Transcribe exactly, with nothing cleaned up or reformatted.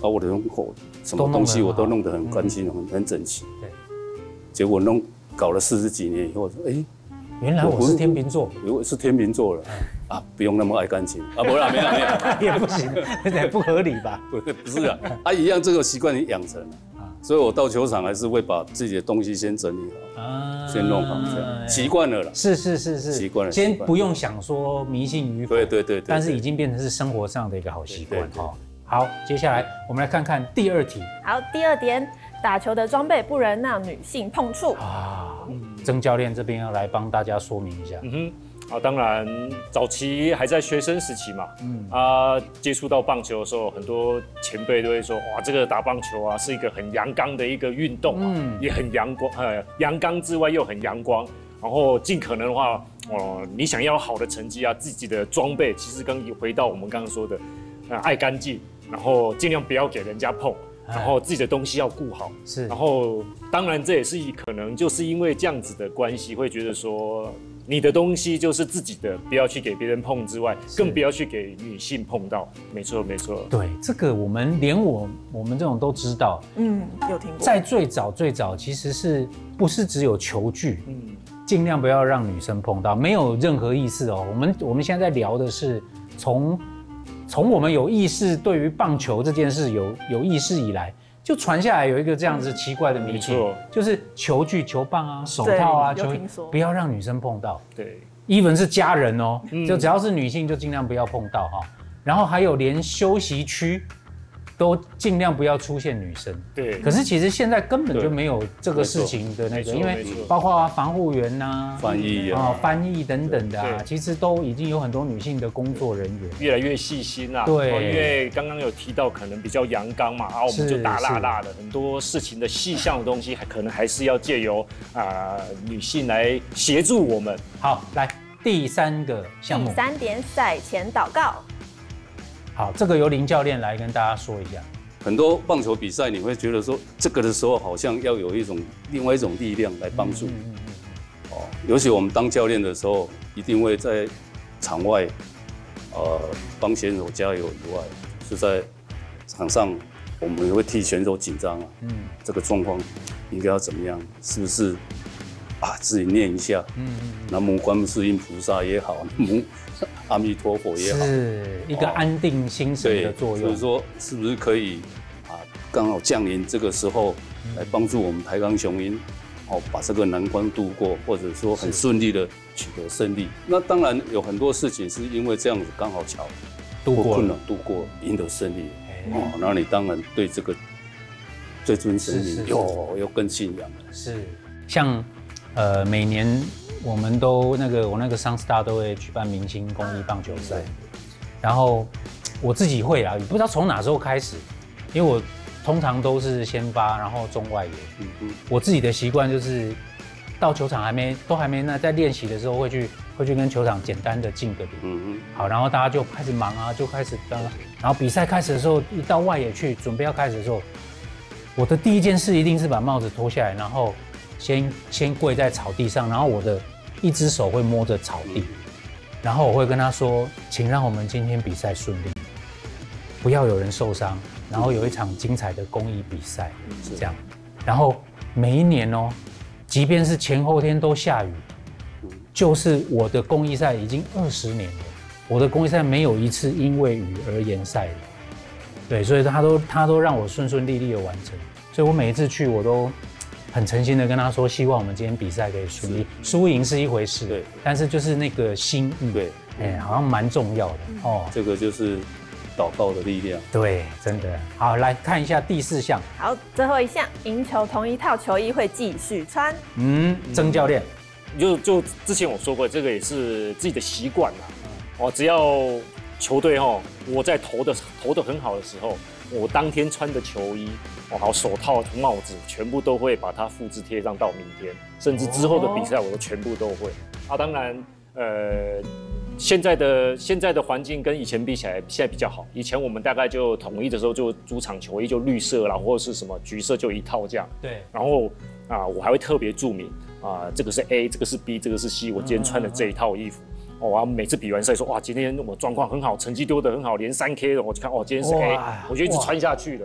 把我的东什么东西我都弄得很干净、很很整齐。对，结果弄搞了四十几年以后，哎， 原来我是天秤座， 我是天秤座了啊，不用那么爱干净啊，不啦，没有没有， 也不行，也不合理吧？ 不不是啊，啊一样这个习惯你养成了。所以我到球场还是会把自己的东西先整理好，啊、先弄好，这样习惯了啦。 是是是是， 习惯了。 先不用想说迷信与否， 对对 对, 對。 但是已经变成是生活上的一个好习惯哈。好，接下来我们来看看第二题。 好，第二点，打球的装备不能让女性碰触啊。曾教练这边要来帮大家说明一下。 嗯哼。啊，当然，早期还在学生时期嘛，嗯啊，接触到棒球的时候，很多前辈都会说，哇，这个打棒球啊，是一个很阳刚的一个运动啊，嗯、也很阳光，呃，阳刚之外又很阳光。然后尽可能的话，哦、呃，你想要好的成绩啊，自己的装备，其实刚回到我们刚刚说的，呃，爱干净，然后尽量不要给人家碰。然后自己的东西要顾好， 是。 然后当然这也是可能就是因为这样子的关系，会觉得说你的东西就是自己的，不要去给别人碰之外，更不要去给女性碰到。没错，没错。 对，这个我们连我我们这种都知道。 嗯，有听过。 在最早最早，其实是不是只有球具？嗯，尽量不要让女生碰到，没有任何意思哦。我们我们现在在聊的是从。从我们有意识对于棒球这件事有有意识以来，就传下来有一个这样子奇怪的迷信，就是球具、球棒啊、手套啊，球不要让女生碰到。 对 ，even 是家人哦，嗯、就只要是女性就尽量不要碰到哈。然后还有连休息区都尽量不要出现女生。 对， 可是其实现在根本就没有这个事情的那个，因为包括防护员呐、 翻译啊、 翻译等等的啊，其实都已经有很多女性的工作人员， 越来越细心啊。 对， 因为刚刚有提到可能比较阳刚嘛，然后我们就大辣辣的，很多事情的细项的东西，还可能还是要借由啊、呃、女性来协助我们。 好，来第三个项目， 第三点，赛前祷告。 好，这个由林教练来跟大家说一下。 很多棒球比赛，你会觉得说，这个的时候好像要有一种另外一种力量来帮助。嗯嗯嗯哦，尤其我们当教练的时候，一定会在场外，呃，帮选手加油以外，是在场上，我们也会替选手紧张啊。嗯，这个状况应该要怎么样？是不是啊？自己念一下。嗯嗯。南无观世音菩萨也好，南无阿弥陀佛也好， 是一个安定心神的作用。 所以说，是不是可以啊，刚好降临这个时候，来帮助我们台钢雄鹰，哦，把这个难关度过，或者说很顺利的取得胜利。那当然有很多事情是因为这样子刚好巧度过困难度过，赢得胜利。哦，然后你当然对这个最尊神明又又更信仰了。 是，像呃每年。我们都那个我那个商 star 都会举办明星公益棒球赛，然后我自己会啊，也不知道从哪时候开始，因为我通常都是先发，然后中外野。嗯嗯。我自己的习惯就是到球场还没都还没那在练习的时候会去会去跟球场简单的敬个礼。嗯嗯。好，然后大家就开始忙啊，就开始当，然后比赛开始的时候，一到外野去准备要开始的时候，我的第一件事一定是把帽子脱下来，然后先先跪在草地上，然后我的一只手会摸着草地，然后我会跟他说：“请让我们今天比赛顺利，不要有人受伤，然后有一场精彩的公益比赛，是这样。然后每一年哦，即便是前后天都下雨，就是我的公益赛已经二十年了，我的公益赛没有一次因为雨而延赛的。对，所以他都他都让我顺顺利利的完成，所以我每一次去我都很诚心的跟他说，希望我们今天比赛可以顺利，输赢是一回事，对，但是就是那个心意，对，哎、欸，好像蛮重要的、嗯、哦。 这个就是祷告的力量， 对，真的。好，来看一下第四项。 好，最后一项，赢球同一套球衣会继续穿。 嗯，曾教练， 就就之前我说过，这个也是自己的习惯啦。哦，只要球队哈，我在投的投的很好的时候，我当天穿的球衣。哦，好，手套、帽子，全部都会把它复制贴上到明天，甚至之后的比赛我都全部都会。啊，当然，呃，现在的现在的环境跟以前比起来，现在比较好。以前我们大概就统一的时候，就主场球衣就绿色啦，或者是什么橘色就一套这样。 对。 然后啊，我还会特别注明啊，这个是 A， 这个是 B， 这个是 C， 我今天穿的这一套衣服。哦，我每次比完赛说哇，今天我状况很好，成绩丢得很好，连三 K 的，我就看哦，今天是 A， 我就一直穿下去了。